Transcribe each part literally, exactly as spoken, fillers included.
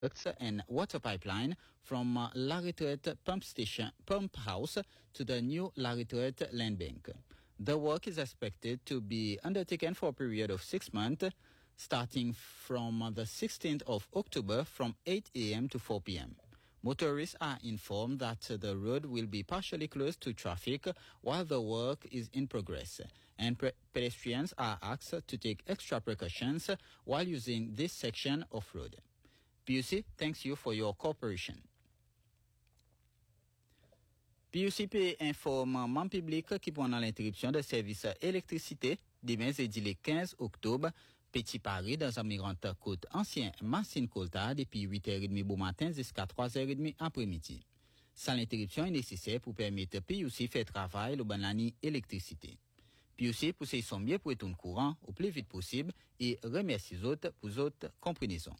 and water pipeline from uh, La Retraite pump station, pump house to the new La Retraite land bank. The work is expected to be undertaken for a period of six months, starting from the sixteenth of October from eight a.m. to four p.m. Motorists are informed that the road will be partially closed to traffic while the work is in progress, and pe- pedestrians are asked to take extra precautions while using this section of road. P U C thanks you for your cooperation. P U C P informe membre public qui pendant l'interruption de service électricité demain et le quinze octobre, Petit Paris dans Amirante Côte ancien Massine Colta depuis huit heures trente bon matin jusqu'à trois heures trente après-midi. Sans l'interruption est nécessaire pour permettre P U C faire travail le banani électricité. P U C pousse son mieux pour retourner courant au plus vite possible et remercie les autres pour autres comprenaisons.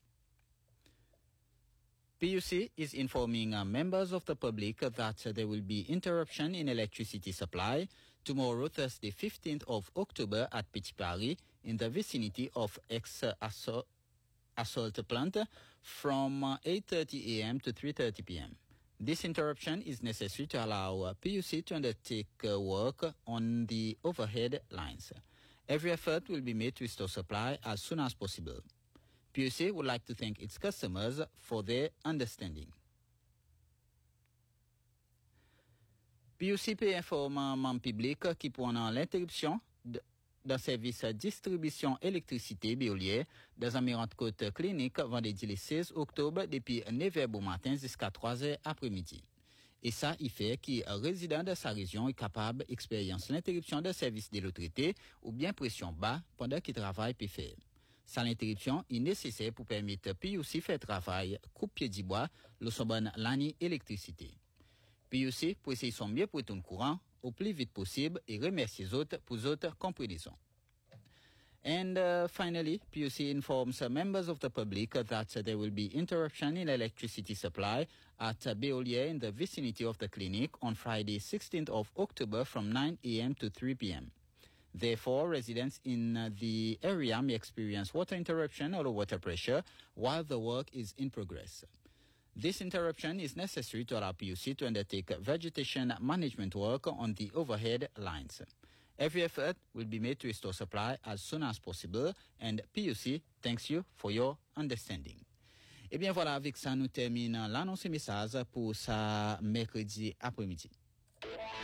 P U C is informing uh, members of the public that uh, there will be interruption in electricity supply tomorrow, Thursday, fifteenth of October at Petit Paris in the vicinity of ex-assault uh, plant from uh, eight thirty a.m. to three thirty p.m. This interruption is necessary to allow uh, P U C to undertake uh, work on the overhead lines. Every effort will be made to restore supply as soon as possible. P U C would like to thank its customers for their understanding. P U C peut informer membre public qui pendant l'interruption d'un service distribution électricité biolière dans Amirante Côte clinique vendredi le seize octobre depuis neuf heures bon matin jusqu'à trois heures après-midi. Et ça, il fait que résident de sa région est capable d'expériencer l'interruption d'un service d'électricité ou bien pression bas pendant qu'il travaille peut faire. Sans l'interruption, il est nécessaire pour permettre P U C faire travail coupe pied du bois, le soban l'année électricité. P U C pour essayer son mieux pour retourner courant au plus vite possible et remercier les autres pour autres compréhensions. And uh, finally, P U C informs uh, members of the public uh, that uh, there will be interruption in electricity supply at uh, Béolier in the vicinity of the clinic on Friday, sixteenth of October from nine a.m. to three p.m. Therefore, residents in uh, the area may experience water interruption or water pressure while the work is in progress. This interruption is necessary to allow P U C to undertake vegetation management work on the overhead lines. Every effort will be made to restore supply as soon as possible, and P U C thanks you for your understanding. Eh bien voilà, avec ça, nous terminons l'annonce et message pour ce mercredi après-midi.